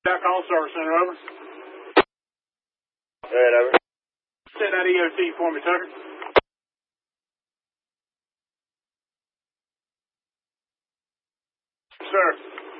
Jack All-Star Center, over. Go ahead, over. Send that EOT for me, Tucker. Sir.